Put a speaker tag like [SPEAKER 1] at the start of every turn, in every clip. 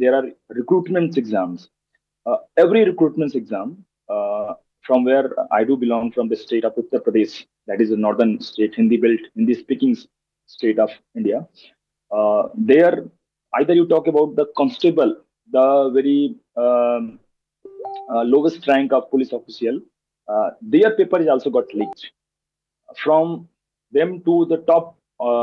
[SPEAKER 1] there are recruitment exams. Every recruitment exam, from where I do belong, from the state of Uttar Pradesh, that is the northern state, Hindi belt, Hindi speaking state of India. There, either you talk about the constable, the very lowest rank of police official, their paper is also got leaked. From them to the top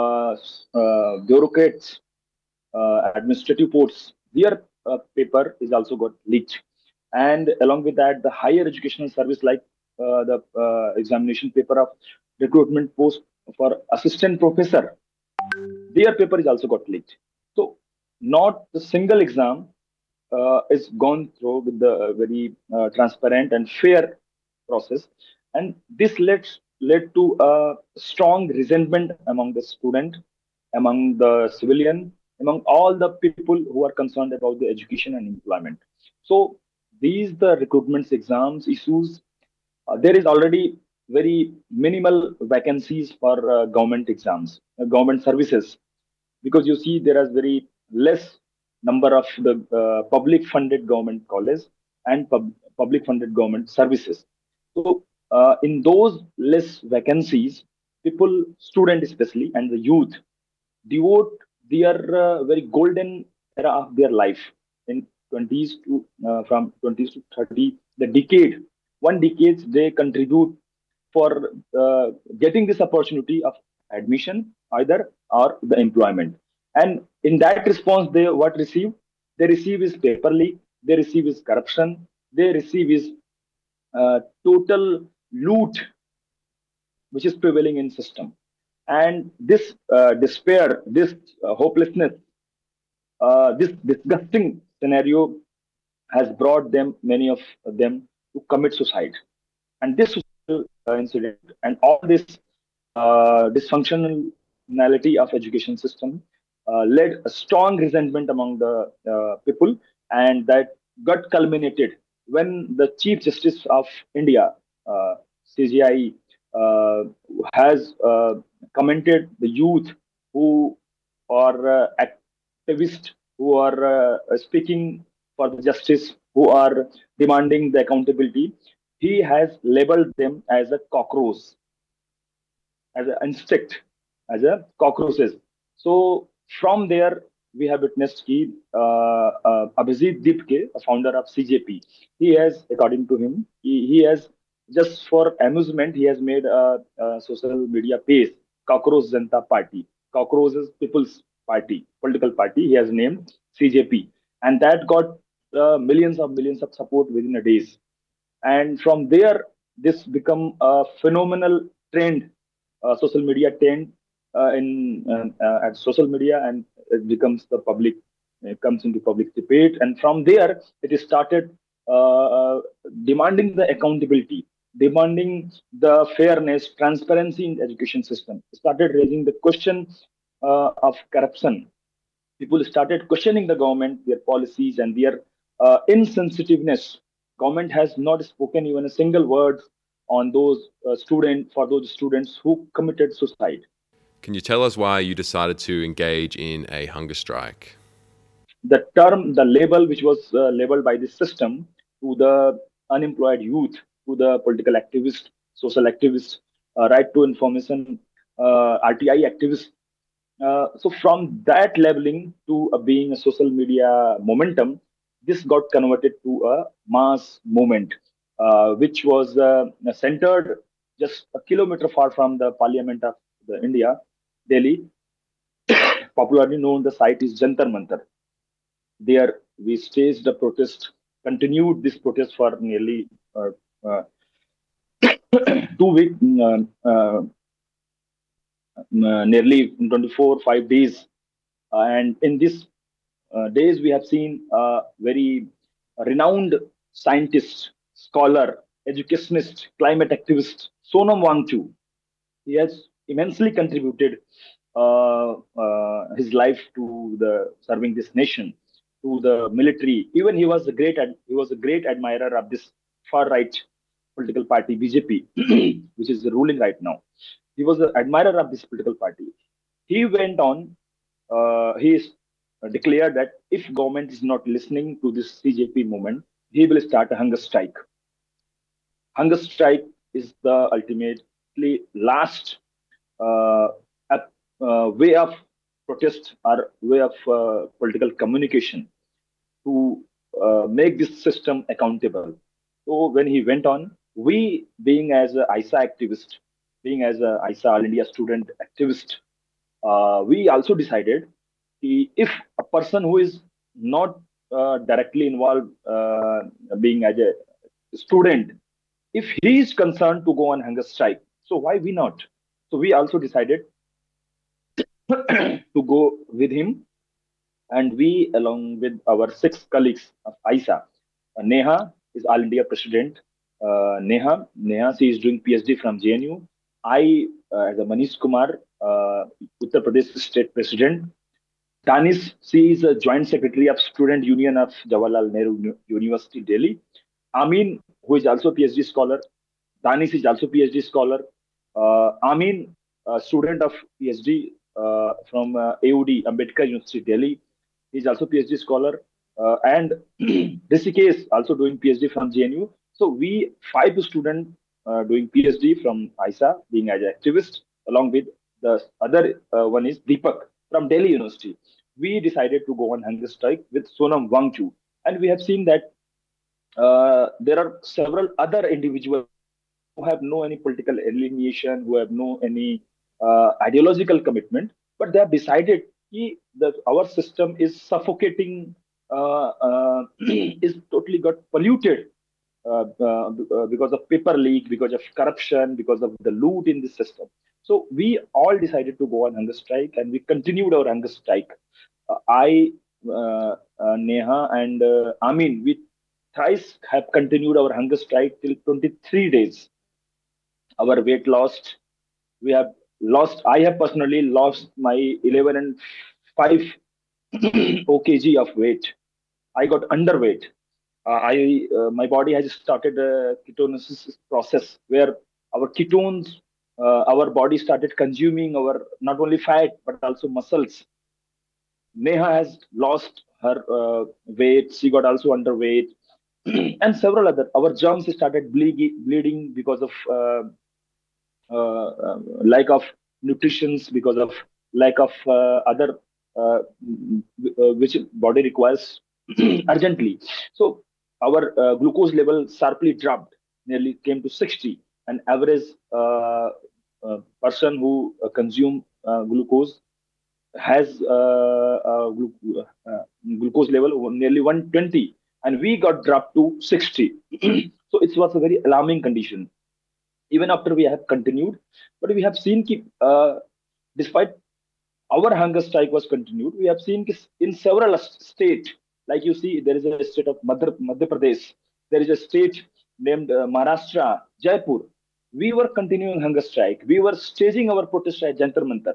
[SPEAKER 1] bureaucrats, administrative posts, their paper is also got leaked. And along with that, the higher educational service, like the examination paper of recruitment post for assistant professor, their paper is also got leaked. So not the single exam is gone through with the very transparent and fair process, and this led to a strong resentment among the student, among the civilian, among all the people who are concerned about the education and employment. So these the recruitment exams issues. There is already very minimal vacancies for government exams, government services, because you see there is very less number of the public funded government college and public funded government services. So in those less vacancies, people, student especially, and the youth devote their very golden era of their life in 20s to from 20s to 30, the decade, one decade they contribute for getting this opportunity of admission either or the employment. And in that response, they what receive? They receive is paper leak, they receive is corruption, they receive is total loot which is prevailing in system. And this despair, this hopelessness, this disgusting scenario has brought them, many of them, to commit suicide. And this incident and all this dysfunctionality of education system led a strong resentment among the people, and that got culminated when the Chief Justice of India, CGI, has commented the youth who are activists, who are speaking for the justice, who are demanding the accountability. He has labeled them as a cockroach, as an insect, as a cockroaches. So from there, we have witnessed ki, Abhijit Dipke, a founder of CJP, he has, according to him, he has just for amusement, he has made a social media page, Cockroach Janta Party, Cockroaches People's Party, political party. He has named CJP, and that got millions of support within a days. And from there, this become a phenomenal trend, social media trend in at social media, and it becomes the public, it comes into public debate, and from there it is started demanding the accountability, demanding the fairness, transparency in the education system. Started raising the question of corruption. People started questioning the government, their policies, and their insensitiveness. Government has not spoken even a single word on those for those students who committed suicide.
[SPEAKER 2] Can you tell us why you decided to engage in a hunger strike?
[SPEAKER 1] The term, the label which was labeled by the system to the unemployed youth, to the political activists, social activists, right to information, RTI activists. So from that labeling to being a social media momentum, this got converted to a mass movement, which was centered just a kilometer far from the Parliament of the India, Delhi. Popularly known, the site is Jantar Mantar. There, we staged a protest, continued this protest for nearly uh, 2 weeks, nearly 24, 5 days. And in these days, we have seen a very renowned scientist, scholar, educationist, climate activist, Sonam Wangchu. He has immensely contributed his life to the serving this nation, to the military. Even he was a great admirer of this far right political party BJP, which is ruling right now. He was an admirer of this political party. He went on. He declared that if government is not listening to this CJP movement, he will start a hunger strike. Hunger strike is the ultimately last uh, way of protest or way of political communication to make this system accountable. So when he went on, we being as a ISA activist, being as a ISA All India student activist, we also decided if a person who is not directly involved, being as a student, if he is concerned to go on hunger strike, so why we not? So we also decided to go with him, and we, along with our six colleagues of ISA, Neha is All India President. Neha, she is doing PhD from JNU. I, as a Manish Kumar, Uttar Pradesh State President. Danish, she is a Joint Secretary of Student Union of Jawaharlal Nehru University, Delhi. Amin, who is also PhD scholar. Danish is also PhD scholar. Amin, a student of PhD from AUD, Ambedkar University, Delhi. He's also PhD scholar. And Rishikesh also doing PhD from JNU. So we five students doing PhD from ISA, being as an activist, along with the other one is Deepak from Delhi University. We decided to go on hunger strike with Sonam Wangchu, and we have seen that there are several other individuals who have no any political alienation, who have no any ideological commitment, but they have decided that our system is suffocating, is totally got polluted because of paper leak, because of corruption, because of the loot in the system. So we all decided to go on hunger strike, and we continued our hunger strike. Neha, and Amin, we thrice have continued our hunger strike till 23 days. Our weight lost. We have lost. I have personally lost my 11 and 5 kg of weight. I got underweight. I My body has started a ketosis process where our ketones, our body started consuming our not only fat but also muscles. Neha has lost her weight. She got also underweight, and several other. Our germs started bleeding because of lack of nutrition, because of lack of other which body requires urgently. So our glucose level sharply dropped, nearly came to 60. An average person who consume glucose has glucose level nearly 120, and we got dropped to 60. So it was a very alarming condition even after we have continued. But we have seen despite our hunger strike was continued, we have seen in several states, like you see, there is a state of Madhya Pradesh, there is a state named Maharashtra, Jaipur. We were continuing hunger strike. We were staging our protest at Jantar Mantar.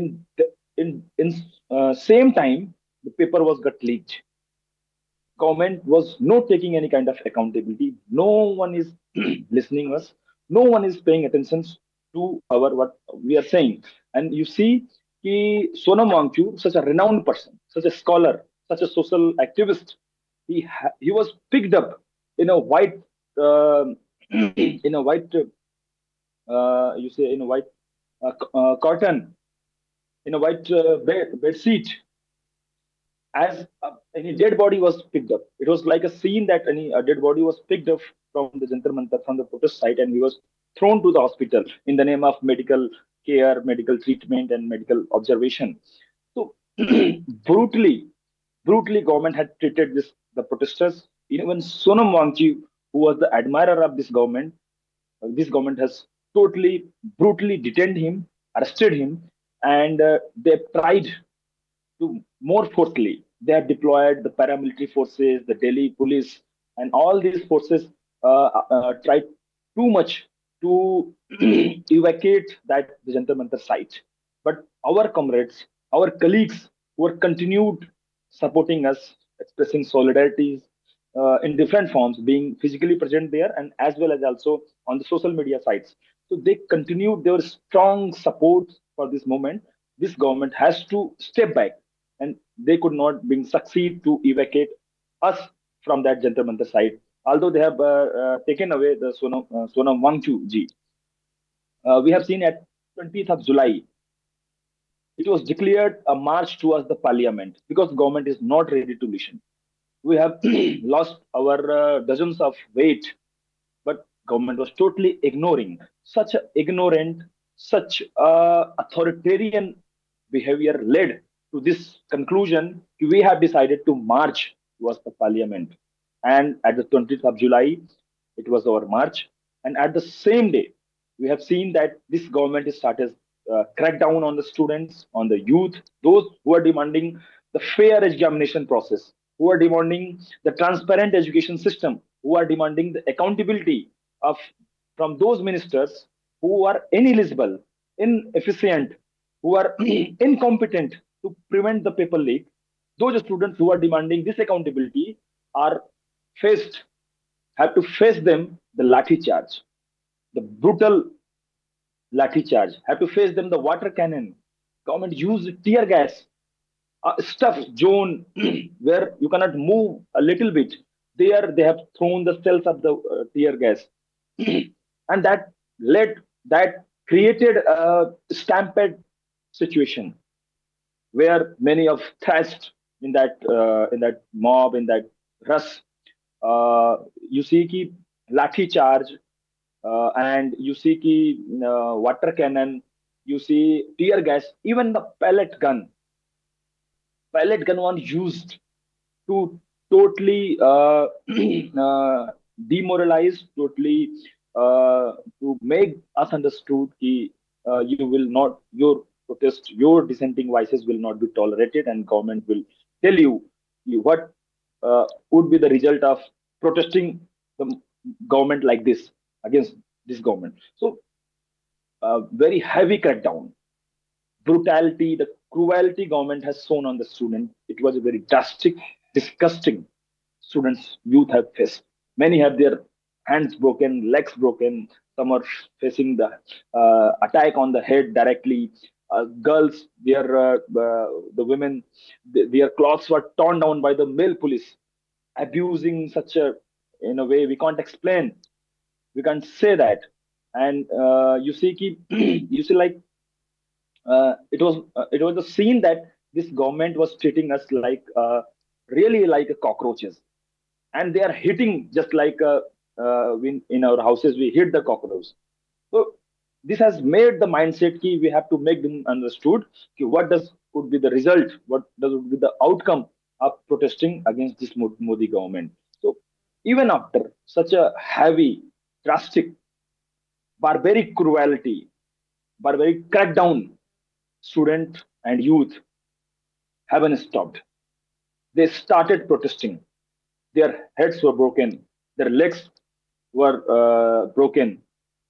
[SPEAKER 1] In same time, the paper was got leaked. Government was not taking any kind of accountability. No one is listening us. No one is paying attention to our what we are saying. And you see, Sonam Wangchu, such a renowned person, such a scholar, such a social activist, he was picked up in a white in a white you say in a white cotton, in a white bed sheet, as any dead body was picked up. It was like a scene that any a dead body was picked up from the Jantar Mantar, from the protest site, and he was thrown to the hospital in the name of medical care, medical treatment, and medical observation. So brutally, government had treated the protesters. Even Sonam Wangchi, who was the admirer of this government has totally brutally detained him, arrested him, and they tried to more forcefully. They have deployed the paramilitary forces, the Delhi police, and all these forces tried too much to evacuate that the Jantar Mantar site. But our comrades, our colleagues who are continued supporting us, expressing solidarity in different forms, being physically present there and as well as also on the social media sites. So they continued their strong support for this moment. This government has to step back. and they could not succeed to evacuate us from that Jantar Mantar site. Although they have taken away the Sonam Wangchu ji. We have seen at 20th of July, it was declared a march towards the parliament because government is not ready to listen. We have lost our dozens of weight, but government was totally ignoring. Such a ignorant, such authoritarian behavior led to this conclusion. We have decided to march towards the parliament, and at the 20th of July, it was our march. And at the same day, we have seen that this government has started crack down on the students, on the youth, those who are demanding the fair examination process, who are demanding the transparent education system, who are demanding the accountability of from those ministers who are ineligible, inefficient, who are incompetent to prevent the paper leak. Those students who are demanding this accountability are faced, have to face them the lathi charge, the brutal lathi charge, have to face them the water cannon. Government use tear gas, stuffed zone where you cannot move a little bit. There they have thrown the cells of the tear gas, and that created a stampede situation where many of thrashed in that mob, in that rush. You see ki lathi charge, and you see ki water cannon, you see tear gas, even the pellet gun was used to totally demoralize, totally to make us understood that you will not, your protest, your dissenting voices will not be tolerated, and government will tell you what would be the result of protesting the government like this against this government. So, very heavy crackdown, brutality, the cruelty government has shown on the student. It was a very drastic, disgusting students, youth have faced. Many have their hands broken, legs broken. Some are facing the attack on the head directly. Girls, the women, their clothes were torn down by the male police, abusing such a in a way we can't explain. We can't say that. And you see, you see, like it was a scene that this government was treating us like really like a cockroaches, and they are hitting just like in our houses we hit the cockroach. So this has made the mindset key we have to make them understood ki what does would be the result, what does would be the outcome of protesting against this Modi government. So even after such a heavy, drastic, barbaric cruelty, barbaric crackdown, student and youth haven't stopped. They started protesting. Their heads were broken, their legs were broken,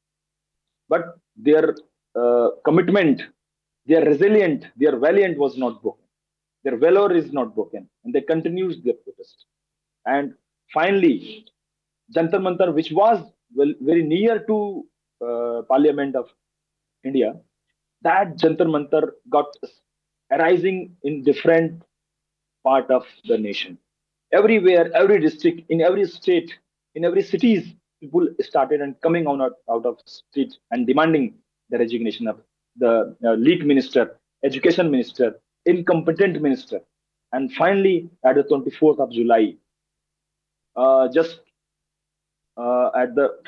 [SPEAKER 1] but their commitment, their resilient, their valiant was not broken. Their valor is not broken, and they continued their protest. And finally, Jantar Mantar, which was very near to Parliament of India, that Jantar Mantar got arising in different part of the nation. Everywhere, every district, in every state, in every cities, people started and coming out of streets and demanding the resignation of the lead minister, education minister, incompetent minister. And finally, at the 24th of July, just at the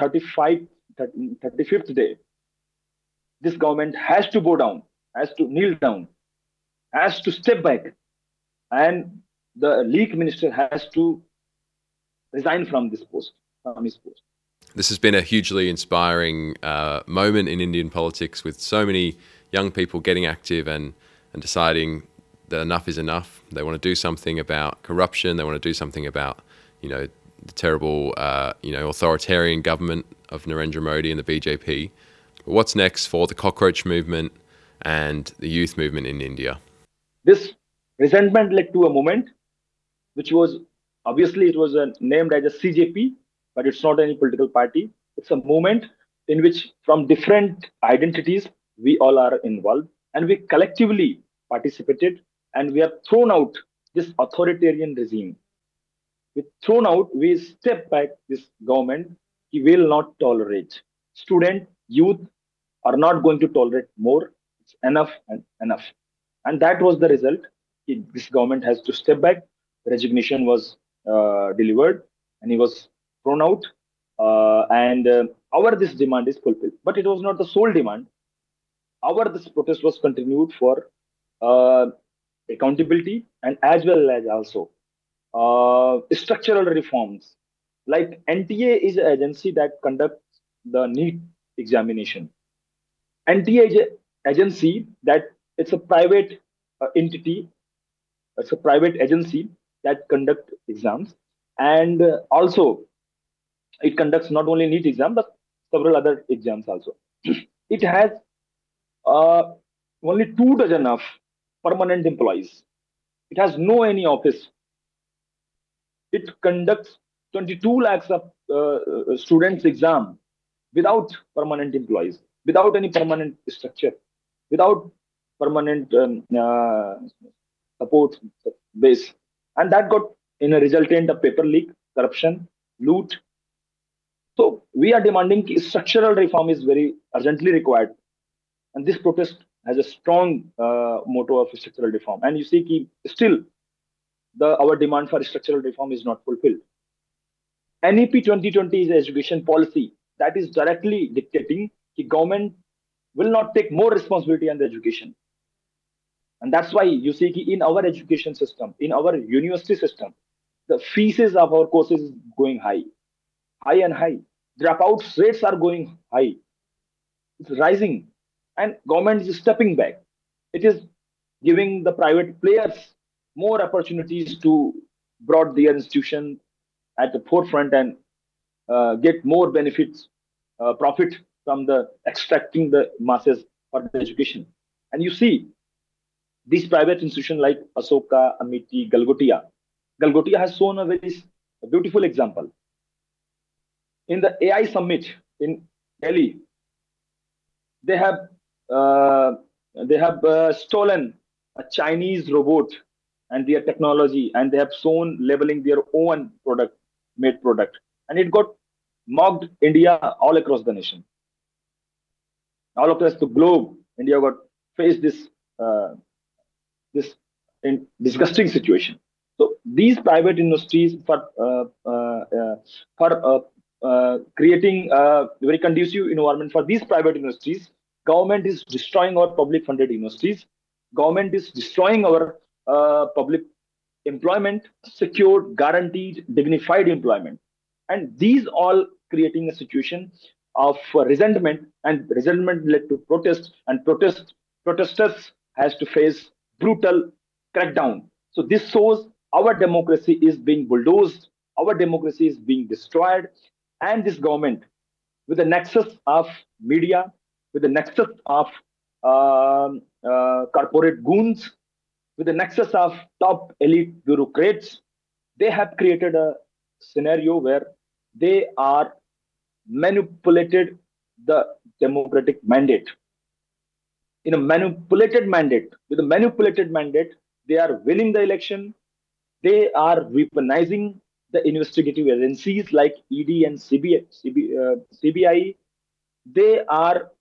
[SPEAKER 1] 35th day, this government has to go down, has to kneel down, has to step back, and the league minister has to resign from this post, from his post.
[SPEAKER 2] This has been a hugely inspiring moment in Indian politics, with so many young people getting active and deciding that enough is enough. They want to do something about corruption. They want to do something about, the terrible, authoritarian government of Narendra Modi and the BJP. But what's next for the cockroach movement and the youth movement in India?
[SPEAKER 1] This resentment led to a moment which was, obviously it was named as a CJP, but it's not any political party. It's a movement in which from different identities, we all are involved, and we collectively participated and we have thrown out this authoritarian regime. We thrown out, we step back this government. He will not tolerate. Student, youth are not going to tolerate more. It's enough and enough. And that was the result. This government has to step back. The resignation was delivered, and he was thrown out. And our this demand is fulfilled. But it was not the sole demand. Our this protest was continued for uh, accountability and as well as also structural reforms. Like NTA is an agency that conducts the NEET examination. NTA is an agency that it's a private entity. It's a private agency that conduct exams, and also it conducts not only NEET exam but several other exams also. It has uh, only 2 dozen of permanent employees. It has no any office. It conducts 22 lakhs of students exam without permanent employees, without any permanent structure, without permanent support base. And that got in a resultant of paper leak, corruption, loot. So we are demanding structural reform is very urgently required. And this protest has a strong motto of structural reform. And you see, still our demand for structural reform is not fulfilled. NEP 2020 is an education policy that is directly dictating the government will not take more responsibility on the education. And that's why you see in our education system, in our university system, the fees of our courses is going high, high and high. Dropouts rates are going high. It's rising, and government is stepping back. It is giving the private players more opportunities to brought their institution at the forefront and get more benefits, profit from the extracting the masses for the education. And you see these private institutions like Asoka, Amity, Galgotia. Galgotia has shown a very beautiful example. In the AI summit in Delhi, they have stolen a Chinese robot and their technology, and they have shown labeling their own made product, and it got mocked India all across the nation, all across the globe. India got faced this disgusting situation. So these private industries for creating a very conducive environment for these private industries, government is destroying our public funded universities. Government is destroying our public employment, secured, guaranteed, dignified employment. And these all creating a situation of resentment, and resentment led to protest, and protesters has to face brutal crackdown. So this shows our democracy is being bulldozed, our democracy is being destroyed, and this government, with the nexus of media, with the nexus of corporate goons, with the nexus of top elite bureaucrats, they have created a scenario where they are manipulated the democratic mandate. In a manipulated mandate, with a manipulated mandate, they are winning the election. They are weaponizing the investigative agencies like ED and CBI. They are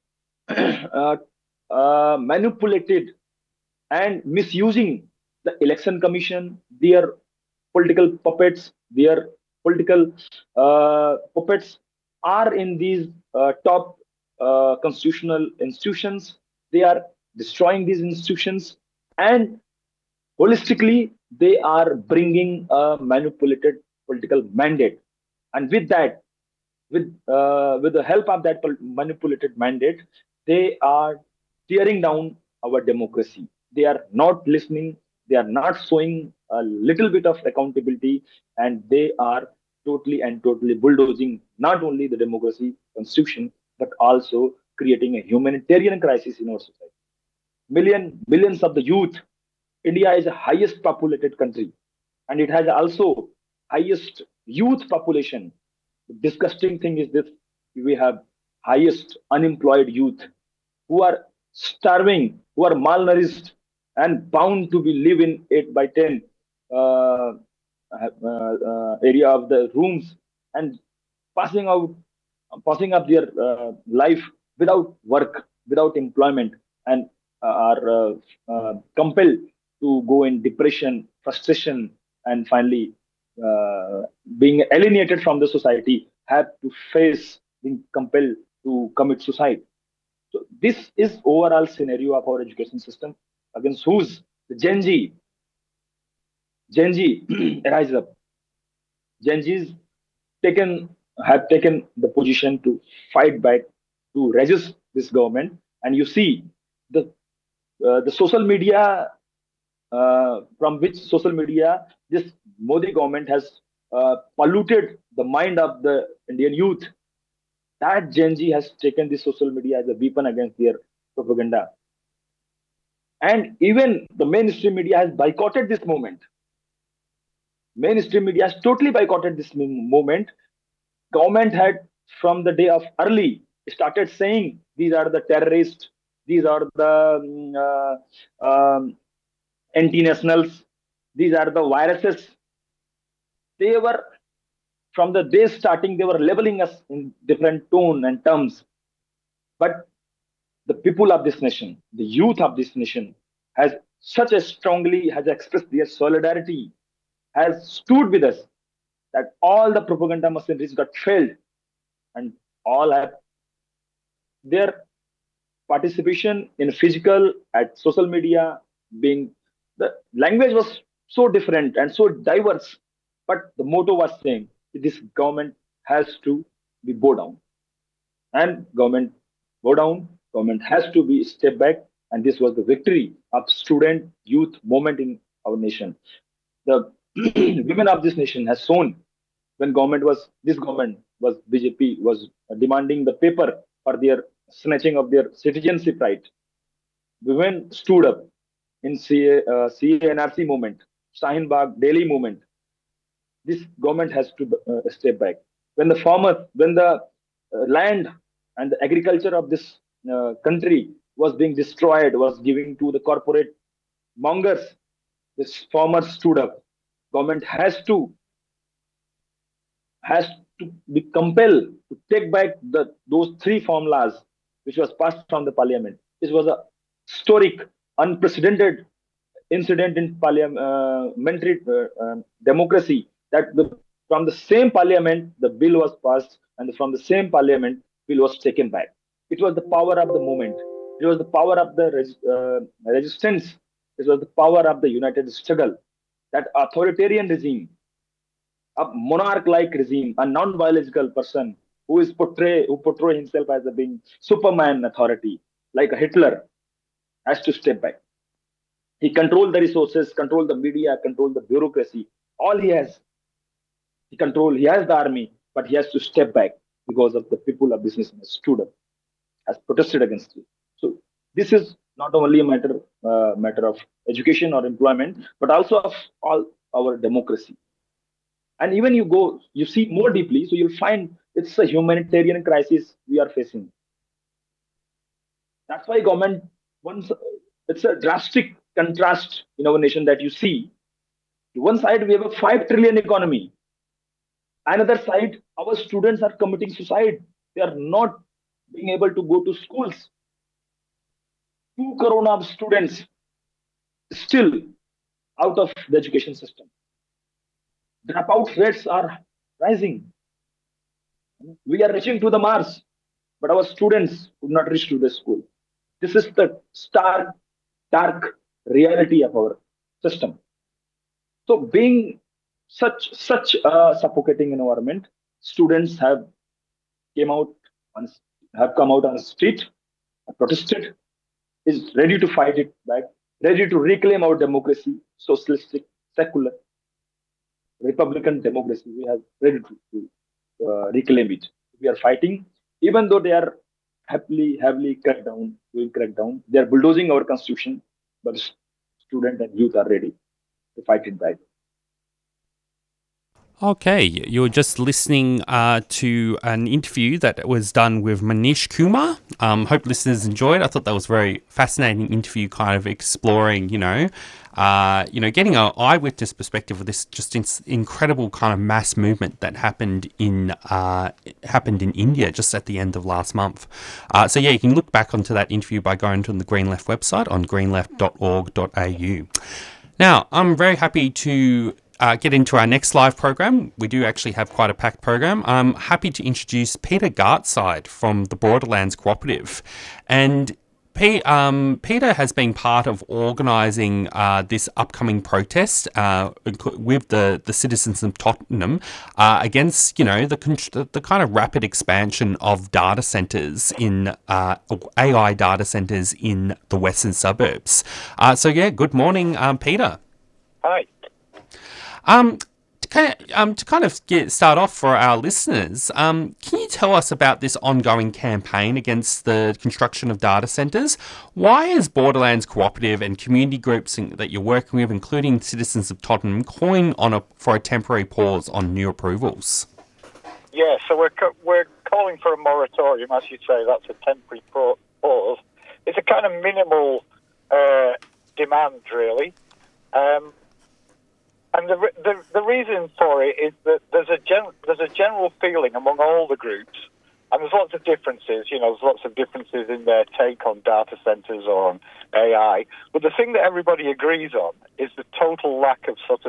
[SPEAKER 1] manipulated and misusing the election commission, their political puppets, their political puppets are in these top constitutional institutions. They are destroying these institutions, and holistically they are bringing a manipulated political mandate. And with that, with the help of that manipulated mandate, they are tearing down our democracy. They are not listening. They are not showing a little bit of accountability, and they are totally and totally bulldozing not only the democracy constitution but also creating a humanitarian crisis in our society. Billions of the youth. India is the highest populated country, and it has also highest youth population. The disgusting thing is this: we have highest unemployed youth who are starving, who are malnourished, and bound to be live in 8 by 10 uh, area of the rooms, and passing out passing up their life without work, without employment, and are compelled to go in depression, frustration, and finally uh, being alienated from the society, have to face being compelled to commit suicide. So this is overall scenario of our education system, against whose the Gen Z rise up. Gen Z's taken have taken the position to fight back, to resist this government. And you see the the social media, from which social media this Modi government has polluted the mind of the Indian youth. That Gen Z has taken this social media as a weapon against their propaganda. And even the mainstream media has boycotted this movement. Mainstream media has totally boycotted this movement. Government had, from the day of early, started saying these are the terrorists, these are the anti-nationals, these are the viruses. They were, from the day starting, they were labeling us in different tone and terms. But the people of this nation, the youth of this nation, has such a strongly has expressed their solidarity, has stood with us, that all the propaganda machineries got failed, and all have their participation in physical at social media. Being the language was so different and so diverse, but the motto was same: this government has to be bow down. And government bow down, government has to be step back. And this was the victory of student youth movement in our nation. The women of this nation has shown, when government was BJP was demanding the paper for their snatching of their citizenship right. Women stood up in CANRC movement, Shahin Bagh Delhi movement. This government has to step back. When the land and the agriculture of this country was being destroyed, was giving to the corporate mongers, this farmers stood up. Government has to be compelled to take back those three formulas which was passed from the parliament. This was a historic, unprecedented incident in parliamentary democracy, that from the same parliament the bill was passed, and from the same parliament bill was taken back. It was the power of the movement. It was the power of the resistance. It was the power of the united struggle. That authoritarian regime, a monarch-like regime, a non-biological person who portray himself as a being Superman authority, like a Hitler, has to step back. He controlled the resources, controlled the media, controlled the bureaucracy. All he has, he has the army, but he has to step back because of the people of business has stood up, has protested against it. So this is not only a matter of education or employment, but also of all our democracy. And even you see more deeply, so you'll find it's a humanitarian crisis we are facing. That's why government once it's a drastic contrast in our nation that you see. One side we have a 5 trillion economy. Another side, our students are committing suicide. They are not being able to go to schools. 2 crore of students still out of the education system. Dropout rates are rising. We are reaching to the Mars, but our students would not reach to the school. This is the stark, dark reality of our system. So, being such a suffocating environment, students came out on have come out on the street, protested, is ready to fight it back, ready to reclaim our democracy, socialistic, secular, republican democracy. We have ready to reclaim it. We are fighting, even though they are heavily doing crackdown. They are bulldozing our constitution, but student and youth are ready to fight it back.
[SPEAKER 3] Okay, you're just listening to an interview that was done with Manish Kumar. Hope listeners enjoyed. I thought that was a very fascinating interview, kind of exploring, getting an eyewitness perspective of this just incredible kind of mass movement that happened in India just at the end of last month. You can look back onto that interview by going to the Green Left website on greenleft.org.au. Now, I'm very happy to get into our next live program. We do actually have quite a packed program. I'm happy to introduce Peter Gartside from the Borderlands Cooperative. And Peter has been part of organising this upcoming protest with the citizens of Tottenham against, the kind of rapid expansion of data centres in AI data centres in the western suburbs. Good morning, Peter.
[SPEAKER 4] Hi.
[SPEAKER 3] To kind of start off for our listeners, can you tell us about this ongoing campaign against the construction of data centres? Why is Borderlands Cooperative and community groups that you're working with, including Citizens of Tottenham, calling for a temporary pause on new approvals?
[SPEAKER 4] Yeah, so we're calling for a moratorium, as you say. That's a temporary pause. It's a kind of minimal demand, really. And the reason for it is that there's a general feeling among all the groups, and there's lots of differences. There's lots of differences in their take on data centers or on AI. But the thing that everybody agrees on is the total lack of sort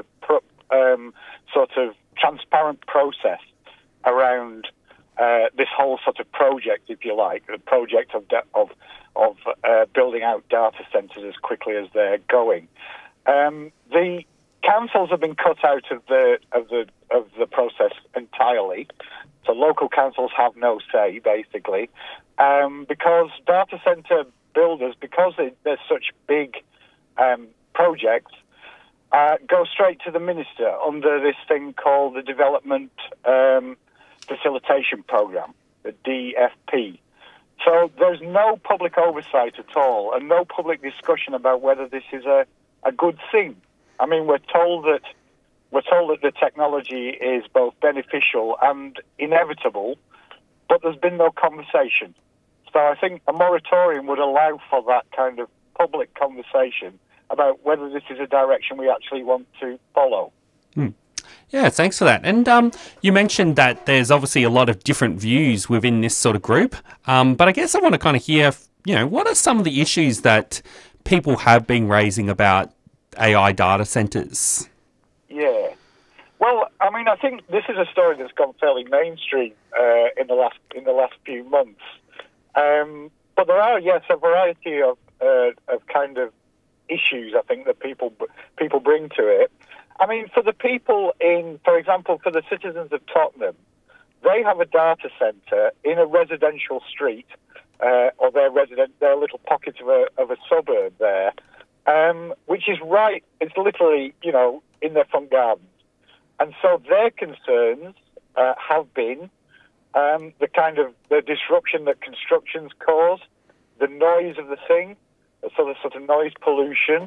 [SPEAKER 4] of transparent process around this whole sort of project, if you like, the project of building out data centers as quickly as they're going. The councils have been cut out of the process entirely, so local councils have no say, basically, because data center builders, because they're such big projects, go straight to the minister under this thing called the Development Facilitation Program, the DFP. So there's no public oversight at all, and no public discussion about whether this is a good thing. I mean, we're told that the technology is both beneficial and inevitable, but there's been no conversation. So I think a moratorium would allow for that kind of public conversation about whether this is a direction we actually want to follow.
[SPEAKER 3] Yeah, thanks for that. And you mentioned that there's obviously a lot of different views within this sort of group, but I guess I want to kind of hear, what are some of the issues that people have been raising about AI data centers?
[SPEAKER 4] Yeah. Well, I mean, I think this is a story that's gone fairly mainstream in the last few months. But there are, yes, a variety of kind of issues, I think, that people bring to it. I mean, for the people for example, for the citizens of Tottenham, they have a data centre in a residential street, or their little pocket of a suburb there, which is right, it's literally, in their front gardens. And so their concerns have been the disruption that constructions cause, the noise of the thing, the sort of noise pollution,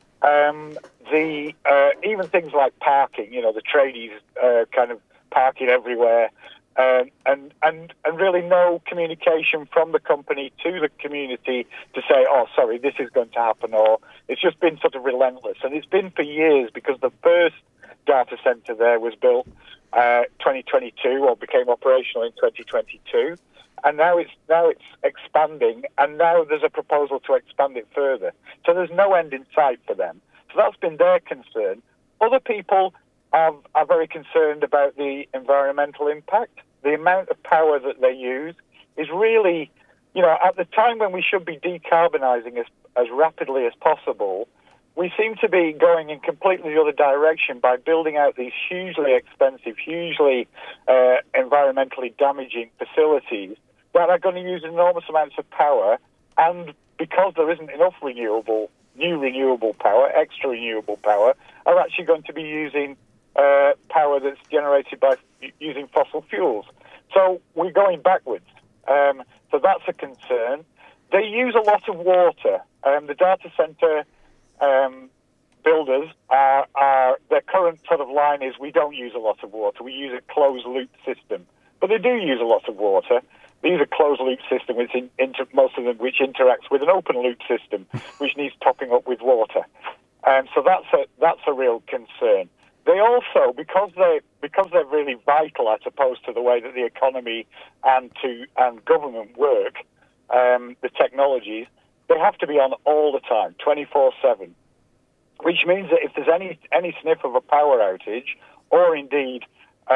[SPEAKER 4] even things like parking, the tradies kind of parking everywhere, and really no communication from the company to the community to say, oh, sorry, this is going to happen, or it's just been sort of relentless. And it's been for years, because the first data center there was built 2022, or became operational in 2022, and now it's expanding, and now there's a proposal to expand it further. So there's no end in sight for them. So that's been their concern. Other people are very concerned about the environmental impact. The amount of power that they use is really, at the time when we should be decarbonising as rapidly as possible, we seem to be going in completely the other direction by building out these hugely expensive, hugely environmentally damaging facilities that are going to use enormous amounts of power, and because there isn't enough new renewable power, extra renewable power, are actually going to be using power that's generated by using fossil fuels. So we're going backwards. So that's a concern. They use a lot of water. The data center builders their current sort of line is, we don't use a lot of water. We use a closed loop system, but they do use a lot of water. They use a closed loop system, which most of them which interacts with an open loop system, which needs topping up with water. So that's a real concern. They also, because they're really vital, I suppose, to the way that the economy and government work, the technologies, they have to be on all the time, 24/7. Which means that if there's any sniff of a power outage, or indeed,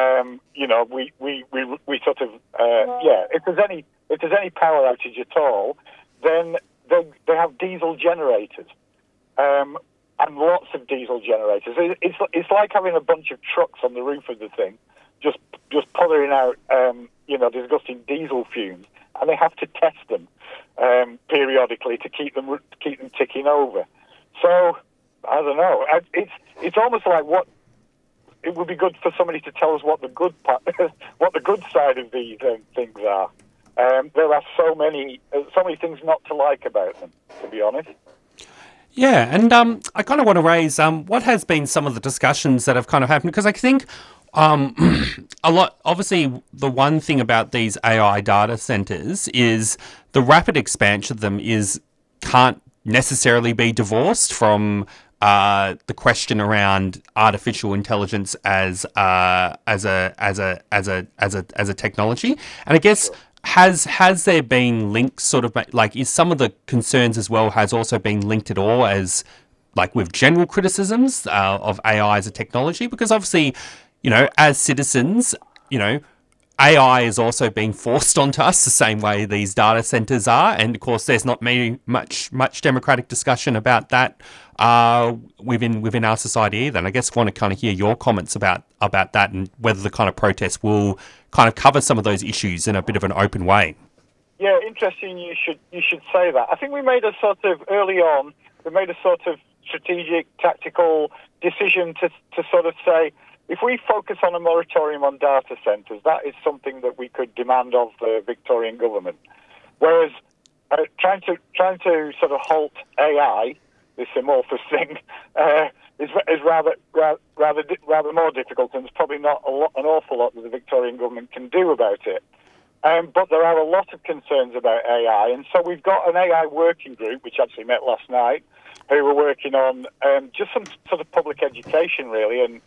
[SPEAKER 4] we sort of if there's any power outage at all, then they have diesel generators, and lots of diesel generators. It's like having a bunch of trucks on the roof of the thing, just puttering out disgusting diesel fumes, and they have to test them periodically to keep them ticking over. So I don't know. It's almost like it would be good for somebody to tell us what the good what the good side of these things are. There are so many things not to like about them, to be honest.
[SPEAKER 3] Yeah, and I kind of want to raise what has been some of the discussions that have kind of happened, because I think a lot. Obviously, the one thing about these AI data centers is the rapid expansion of them can't necessarily be divorced from the question around artificial intelligence as a technology. And I guess has there been links, sort of like, is some of the concerns as well has also been linked at all as like with general criticisms of AI as a technology? Because obviously, as citizens, AI is also being forced onto us the same way these data centers are, and of course, there's not much democratic discussion about that within our society either. And I guess I want to kind of hear your comments about that, and whether the kind of protests will kind of cover some of those issues in a bit of an open way.
[SPEAKER 4] Yeah, interesting. You should say that. I think we made a sort of strategic, tactical decision to sort of say, if we focus on a moratorium on data centres, that is something that we could demand of the Victorian government. Whereas trying to sort of halt AI, this amorphous thing, is rather more difficult, and there's probably not an awful lot that the Victorian government can do about it. But there are a lot of concerns about AI, and so we've got an AI working group, which actually met last night, who were working on just some sort of public education, really, and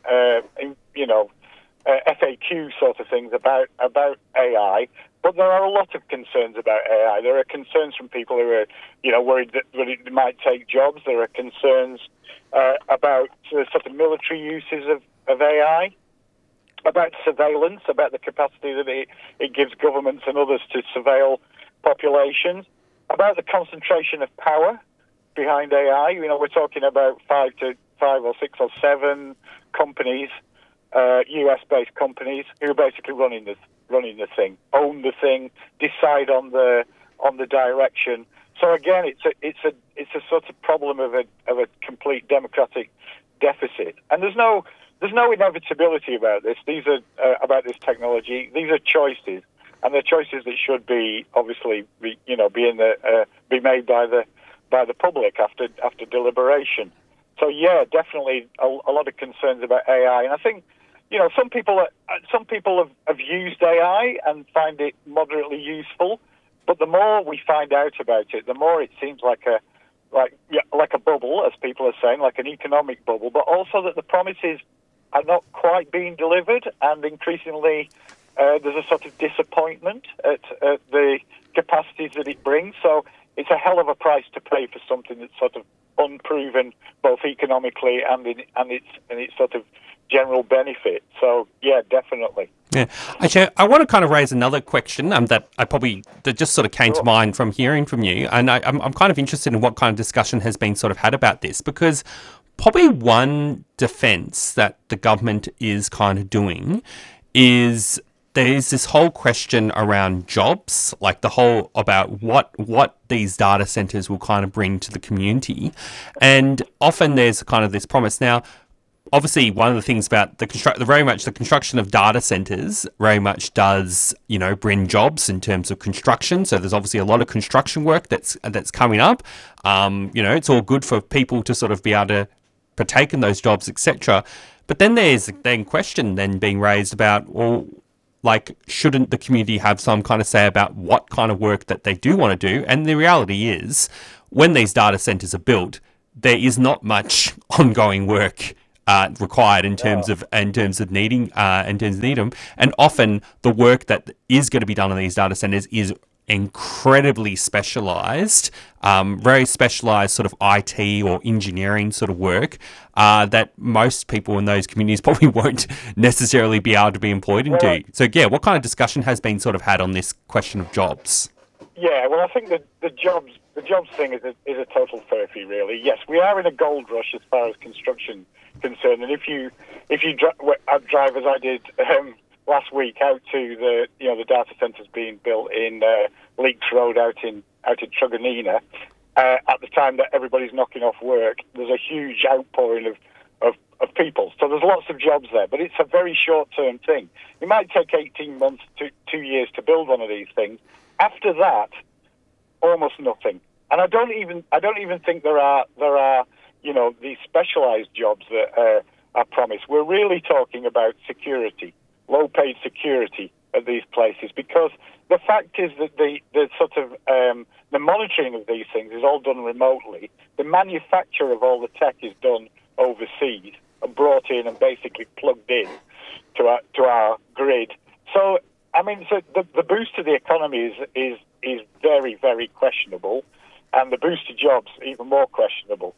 [SPEAKER 4] FAQ sort of things about AI. But there are a lot of concerns about AI. There are concerns from people who are, worried that it might take jobs. There are concerns about sort of military uses of AI, about surveillance, about the capacity that it gives governments and others to surveil populations, about the concentration of power behind AI. We're talking about 5 or 6 or 7 companies, US-based companies, who are basically running the thing, own the thing, decide on the direction. So again, it's a sort of problem of a complete democratic deficit. And there's no inevitability about this. These are about this technology. These are choices, and they're choices that should be obviously be made by the public after deliberation. So yeah, definitely a lot of concerns about AI, and I think some people have used AI and find it moderately useful, but the more we find out about it, the more it seems like a bubble, as people are saying, like an economic bubble, but also that the promises are not quite being delivered, and increasingly there's a sort of disappointment at the capacities that it brings. So it's a hell of a price to pay for something that's sort of unproven, both economically and in its sort of general benefit. So yeah, definitely.
[SPEAKER 3] Yeah, actually, I want to kind of raise another question that just sort of came to mind from hearing from you, and I'm kind of interested in what kind of discussion has been sort of had about this, because probably one defence that the government is kind of doing is there's this whole question around jobs, like the whole about what these data centres will kind of bring to the community, and often there's kind of this promise. Now, obviously, one of the things about the construction of data centers very much does, bring jobs in terms of construction. So there's obviously a lot of construction work that's coming up. It's all good for people to sort of be able to partake in those jobs, etc. But then there's then question then being raised about, well, like, shouldn't the community have some kind of say about what kind of work that they do want to do? And the reality is, when these data centers are built, there is not much ongoing work required in terms of needing them, and often the work that is going to be done on these data centers is incredibly specialized, very specialized sort of IT or engineering sort of work that most people in those communities probably won't necessarily be able to be employed into.
[SPEAKER 4] Well,
[SPEAKER 3] so yeah, what kind of discussion has been sort of had on this question of jobs?
[SPEAKER 4] Yeah, well, I think that the jobs thing is a total furphy, really. Yes, we are in a gold rush as far as construction concerned, and if you drive as I did last week out to the data centres being built in Leeks Road out in Truganina, at the time that everybody's knocking off work, there's a huge outpouring of people. So there's lots of jobs there, but it's a very short-term thing. It might take 18 months to 2 years to build one of these things. After that, almost nothing. And I don't even think there are these specialised jobs that are promised. We're really talking about security, low-paid security at these places, because the fact is that the sort of the monitoring of these things is all done remotely. The manufacture of all the tech is done overseas and brought in and basically plugged in to our grid. So I mean, so the boost to the economy is very, very questionable, and the boost to jobs even more questionable.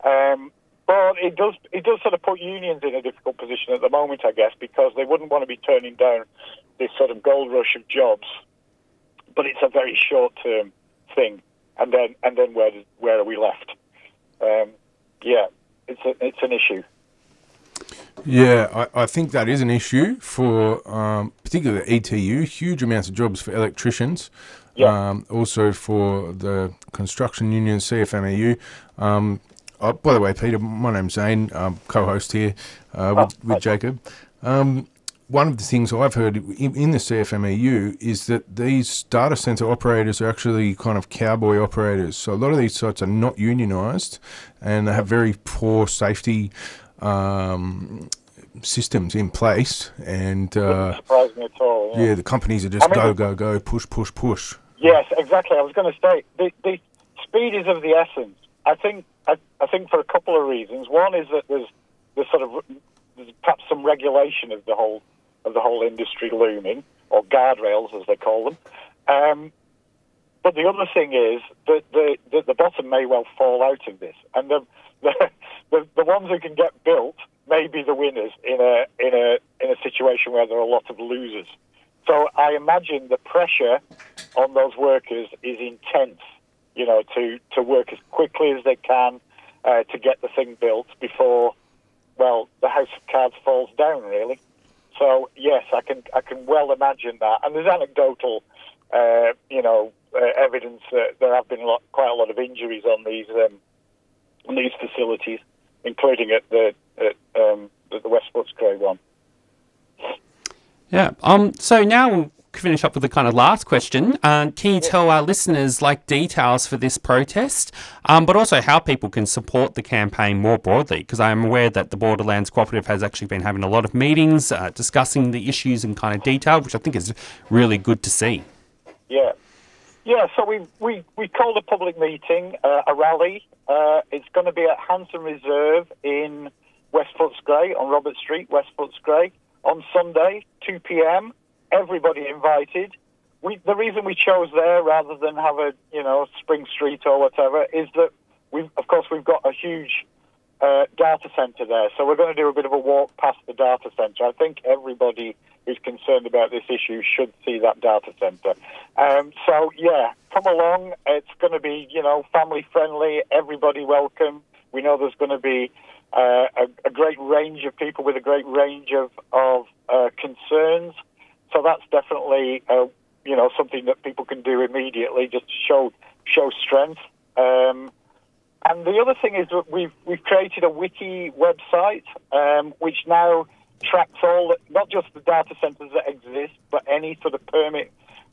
[SPEAKER 4] But it does sort of put unions in a difficult position at the moment, I guess, because they wouldn't want to be turning down this sort of gold rush of jobs. But it's a very short-term thing, and then where are we left? Yeah, it's an issue.
[SPEAKER 5] Yeah, I think that is an issue for particularly the ETU, huge amounts of jobs for electricians, also for the construction union, CFMEU. By the way, Peter, my name's Zane, co-host here with Jacob. One of the things I've heard in the CFMEU is that these data centre operators are actually kind of cowboy operators. So a lot of these sites are not unionised, and they have very poor safety systems in place, and
[SPEAKER 4] doesn't surprise me at all.
[SPEAKER 5] Yeah, the companies are just go, push.
[SPEAKER 4] Yes, exactly. I was going to say the speed is of the essence. I think for a couple of reasons. One is that there's perhaps some regulation of the whole industry looming, or guardrails as they call them. But the other thing is that the bottom may well fall out of this, and the ones who can get built may be the winners in a situation where there are a lot of losers. So I imagine the pressure on those workers is intense, to work as quickly as they can to get the thing built before, well, the house of cards falls down, really. So yes, I can well imagine that. And there's anecdotal, evidence that there have been quite a lot of injuries on these facilities, including at the West Footscray one.
[SPEAKER 3] Yeah. So now we'll finish up with the kind of last question. Can you tell our listeners details for this protest, but also how people can support the campaign more broadly? Because I am aware that the Borderlands Cooperative has actually been having a lot of meetings discussing the issues in kind of detail, which I think is really good to see.
[SPEAKER 4] Yeah. Yeah, so we called a public meeting, a rally. It's going to be at Hanson Reserve in West Footscray, on Robert Street, West Footscray, on Sunday, 2 p.m. Everybody invited. The reason we chose there rather than have a Spring Street or whatever is that we've got a huge data centre there, so we're going to do a bit of a walk past the data centre. I think everybody who's concerned about this issue should see that data centre. So yeah, come along. It's going to be family friendly, everybody welcome. We know there's going to be a great range of people with a great range of concerns. So that's definitely something that people can do immediately just to show strength. And the other thing is that we've created a wiki website which now tracks not just the data centres that exist, but any sort of permit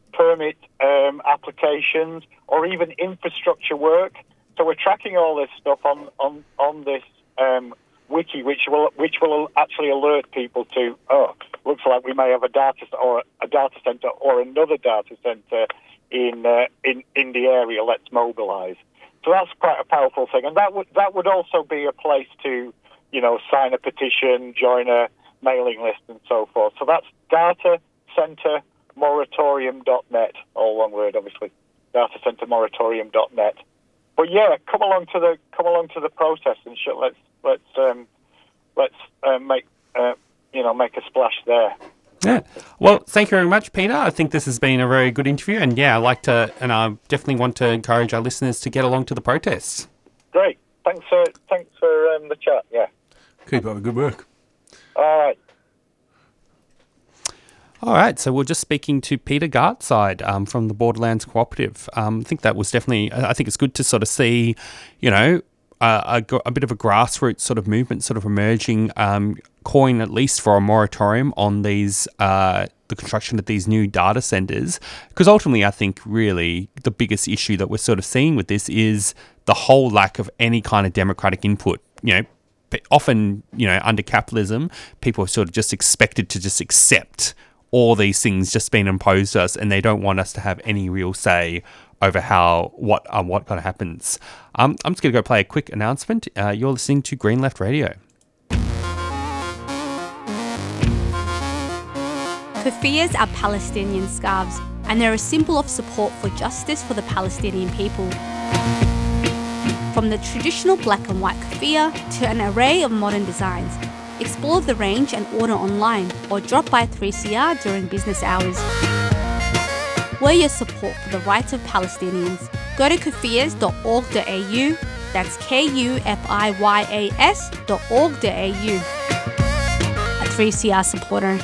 [SPEAKER 4] applications or even infrastructure work. So we're tracking all this stuff on this wiki, which will actually alert people to, looks like we may have a data center or another data center in the area. Let's mobilize. So that's quite a powerful thing, and that would also be a place to, sign a petition, join a mailing list, and so forth. So that's datacentermoratorium.net, all one word, obviously. Datacentermoratorium.net. But yeah, come along to the protest and let's make a splash there.
[SPEAKER 3] Yeah. Well, thank you very much, Peter. I think this has been a very good interview, and yeah, I definitely want to encourage our listeners to get along to the protests.
[SPEAKER 4] Great. Thanks for the chat. Yeah.
[SPEAKER 5] Keep up the good work.
[SPEAKER 4] All right.
[SPEAKER 3] All right, so we're just speaking to Peter Gartside from the Borderlands Cooperative. I think that was definitely, I think it's good to sort of see, a bit of a grassroots sort of movement sort of emerging, calling at least for a moratorium on these, the construction of these new data centres. Because ultimately, I think really the biggest issue that we're sort of seeing with this is the whole lack of any kind of democratic input. Often, under capitalism, people are sort of just expected to just accept all these things just being imposed to us, and they don't want us to have any real say over what kind of happens. I'm just going to go play a quick announcement. You're listening to Green Left Radio.
[SPEAKER 6] Keffiyehs are Palestinian scarves, and they're a symbol of support for justice for the Palestinian people. From the traditional black and white keffiyeh to an array of modern designs, explore the range and order online or drop by 3CR during business hours. Wear your support for the rights of Palestinians. Go to keffiyehs.org.au, that's KUFIYAS.org.au. A 3CR supporter.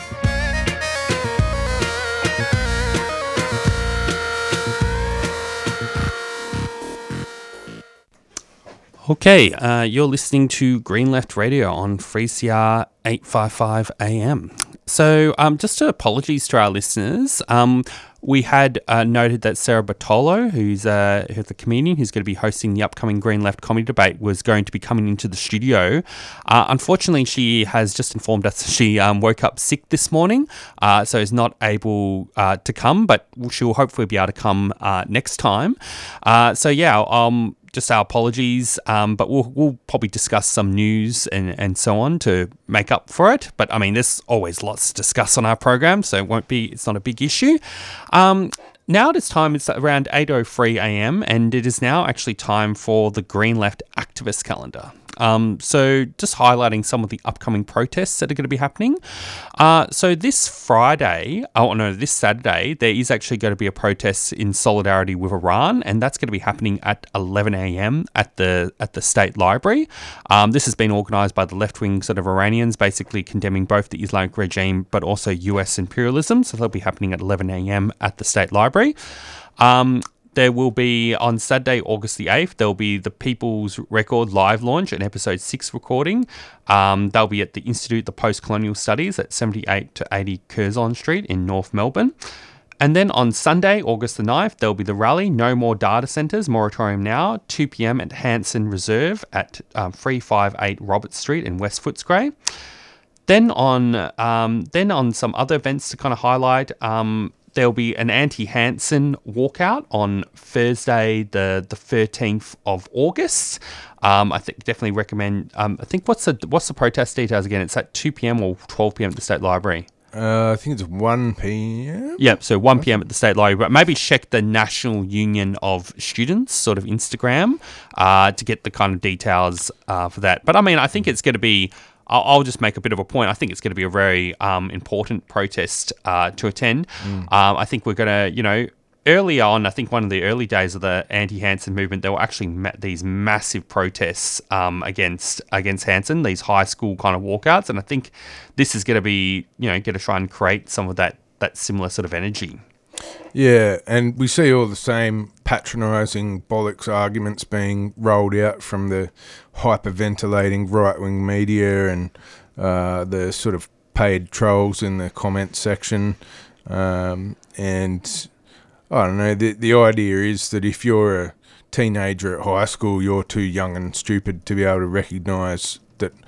[SPEAKER 3] Okay, you're listening to Green Left Radio on 3CR 855 AM. So just apologies to our listeners. We had noted that Sarah Bartolo, who's the comedian who's going to be hosting the upcoming Green Left comedy debate, was going to be coming into the studio. Unfortunately, she has just informed us she woke up sick this morning, so is not able to come, but she'll hopefully be able to come next time. Just our apologies, but we'll probably discuss some news and so on to make up for it. But I mean, there's always lots to discuss on our program, so it's not a big issue. Now it is time, it's around 8:03 AM, and it is now actually time for the Green Left activist calendar. So just highlighting some of the upcoming protests that are going to be happening. So this Saturday, there is actually going to be a protest in solidarity with Iran, and that's going to be happening at 11 AM at the State Library. This has been organised by the left-wing sort of Iranians, basically condemning both the Islamic regime but also US imperialism. So they'll be happening at 11 AM at the State Library. There will be, on Saturday, August the 8th, there will be the People's Record live launch and episode 6 recording. They'll be at the Institute of Post-Colonial Studies at 78 to 80 Curzon Street in North Melbourne. And then on Sunday, August the 9th, there'll be the rally, No More Data Centres, Moratorium Now, 2 PM at Hanson Reserve at 358 Roberts Street in West Footscray. Then on some other events to kind of highlight, there'll be an anti-Hanson walkout on Thursday, the 13th of August. I think definitely recommend. I think what's the protest details again? It's at 2 PM or 12 PM at the State Library.
[SPEAKER 5] I think it's 1 PM.
[SPEAKER 3] Yep, so 1 PM at the State Library. But maybe check the National Union of Students sort of Instagram to get the kind of details for that. But I mean, I think it's going to be. I'll just make a bit of a point. I think it's going to be a very important protest to attend. I think we're going to, early on, I think one of the early days of the anti-Hanson movement, there were actually these massive protests against Hanson, these high school kind of walkouts. And I think this is going to be, going to try and create some of that similar sort of energy.
[SPEAKER 5] Yeah, and we see all the same patronising bollocks arguments being rolled out from the hyperventilating right-wing media and the sort of paid trolls in the comment section. And I don't know, the idea is that if you're a teenager at high school, you're too young and stupid to be able to recognise that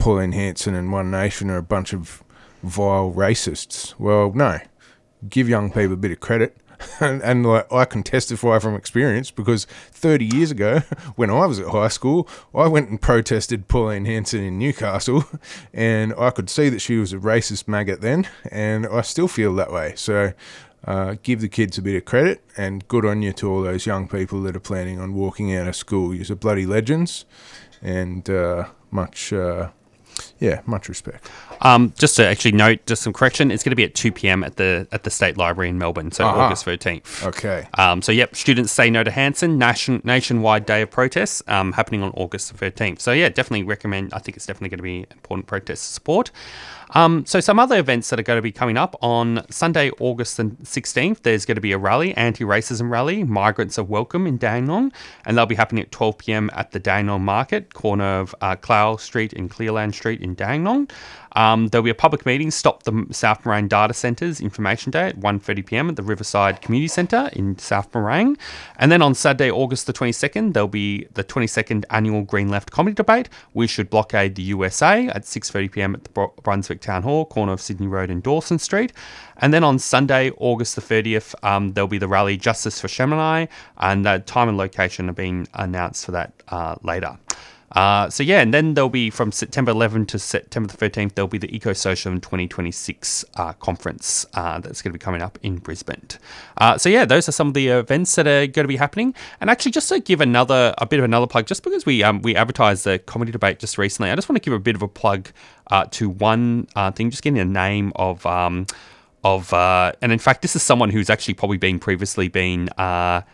[SPEAKER 5] Pauline Hanson and One Nation are a bunch of vile racists. Well, no. Give young people a bit of credit. And like, I can testify from experience, because 30 years ago, when I was at high school, I went and protested Pauline Hanson in Newcastle, and I could see that she was a racist maggot then, and I still feel that way. So give the kids a bit of credit, and good on you to all those young people that are planning on walking out of school. You're bloody legends, and much respect.
[SPEAKER 3] Just to actually note, just some correction, it's going to be at 2 p.m. at the State Library in Melbourne, so August 13th.
[SPEAKER 5] Okay.
[SPEAKER 3] So, yep, students say no to Hanson, nationwide day of protests happening on August 13th. So, yeah, definitely recommend. I think it's definitely going to be an important protest to support. So some other events that are going to be coming up on Sunday, August the 16th, there's going to be a rally, anti-racism rally, Migrants Are Welcome in Dandenong, and they'll be happening at 12 p.m. at the Dandenong Market, corner of Clowell Street and Clearland Street in Dandenong. There'll be a public meeting, Stop the South Morang Data Centres Information Day at 1:30 p.m. at the Riverside Community Centre in South Morang. And then on Saturday, August the 22nd, there'll be the 22nd Annual Green Left Comedy Debate, We Should Blockade the USA at 6:30 p.m. at the Brunswick Town Hall, corner of Sydney Road and Dawson Street. And then on Sunday, August the 30th, there'll be the rally Justice for Chaminade, and the time and location are being announced for that later. And then there'll be from September 11 to September the 13th, there'll be the Ecosocialism 2026 conference that's going to be coming up in Brisbane. Those are some of the events that are going to be happening. And actually, just to give a bit of another plug, just because we advertised the comedy debate just recently, I just want to give a bit of a plug to one thing, just getting a name of and in fact, this is someone who's actually probably previously been on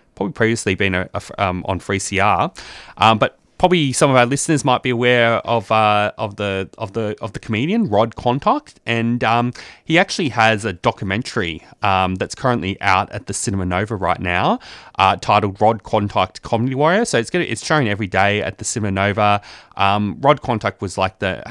[SPEAKER 3] 3CR, but probably some of our listeners might be aware of the comedian Rod Contact, and he actually has a documentary that's currently out at the Cinema Nova right now, titled Rod Contact Comedy Warrior. So it's shown every day at the Cinema Nova. Rod Contact was the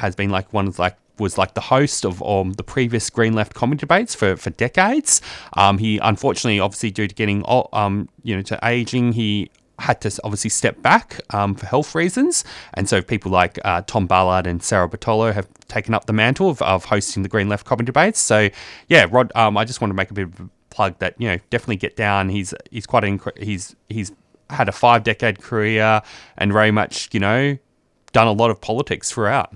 [SPEAKER 3] host of the previous Green Left comedy debates for decades. He unfortunately, obviously due to getting to aging, he had to obviously step back for health reasons, and so people like Tom Ballard and Sarah Bartolo have taken up the mantle of hosting the Green Left comedy debates. So yeah, Rod, I just want to make a bit of a plug that definitely get down. He's quite he's had a 5-decade career and very much done a lot of politics throughout.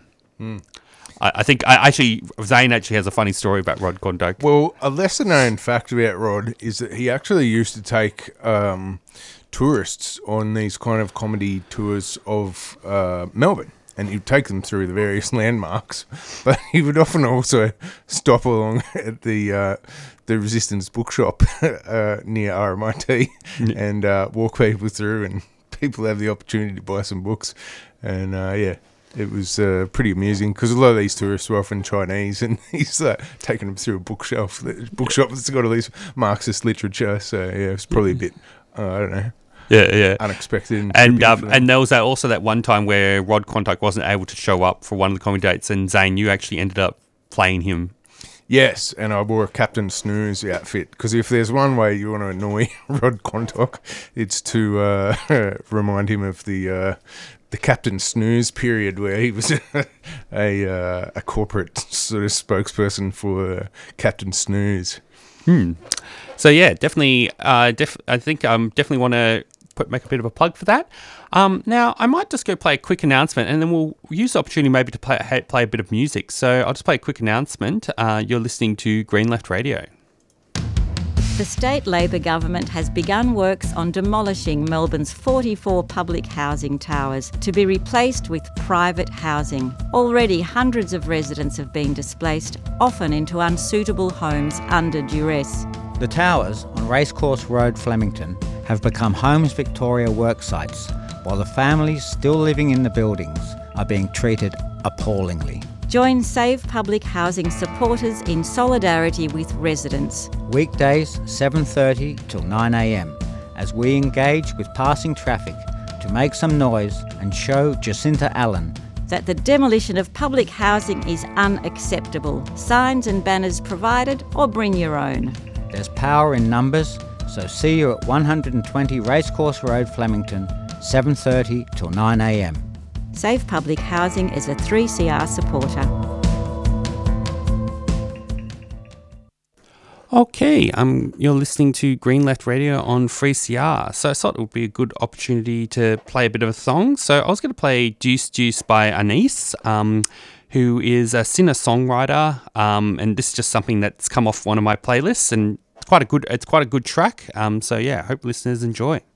[SPEAKER 3] I think Zane actually has a funny story about Rod Contact.
[SPEAKER 5] Well, a lesser known fact about Rod is that he actually used to take tourists on these kind of comedy tours of Melbourne, and he'd take them through the various landmarks, but he would often also stop along at the Resistance bookshop near RMIT and walk people through, and people have the opportunity to buy some books. And it was pretty amusing, because a lot of these tourists were often Chinese, and he's taking them through a bookshop that's got all these Marxist literature. So yeah, it's probably a bit I don't know.
[SPEAKER 3] Yeah.
[SPEAKER 5] Unexpected.
[SPEAKER 3] And there was also that one time where Rod Contact wasn't able to show up for one of the comedy dates, and Zane, you actually ended up playing him.
[SPEAKER 5] Yes, and I wore a Captain Snooze outfit, because if there's one way you want to annoy Rod Contact, it's to remind him of the Captain Snooze period, where he was a corporate sort of spokesperson for Captain Snooze.
[SPEAKER 3] So yeah, definitely. I think definitely want to make a bit of a plug for that. Now I might just go play a quick announcement, and then we'll use the opportunity maybe to play a bit of music. So I'll just play a quick announcement. You're listening to Green Left Radio.
[SPEAKER 7] The state Labor government has begun works on demolishing Melbourne's 44 public housing towers to be replaced with private housing. Already hundreds of residents have been displaced, often into unsuitable homes under duress.
[SPEAKER 8] The towers on Racecourse Road, Flemington, have become Homes Victoria work sites, while the families still living in the buildings are being treated appallingly.
[SPEAKER 7] Join Save Public Housing supporters in solidarity with residents.
[SPEAKER 8] Weekdays 7:30 till 9 a.m. as we engage with passing traffic to make some noise and show Jacinta Allen
[SPEAKER 7] that the demolition of public housing is unacceptable. Signs and banners provided, or bring your own.
[SPEAKER 8] There's power in numbers, so see you at 120 Racecourse Road, Flemington, 7:30 till 9 a.m.
[SPEAKER 7] Safe Public Housing is a 3CR supporter.
[SPEAKER 3] Okay, you're listening to Green Left Radio on 3CR. So I thought it would be a good opportunity to play a bit of a song. So I was going to play Deuce Deuce by Anis, who is a singer-songwriter, and this is just something that's come off one of my playlists, and it's quite a good track. So yeah, I hope listeners enjoy.